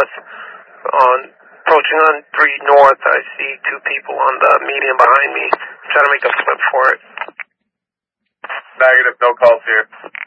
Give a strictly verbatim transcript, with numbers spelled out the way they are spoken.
north. On approaching on three north, I see two people on the median behind me. I'm trying to make a flip for it. Negative, no calls here.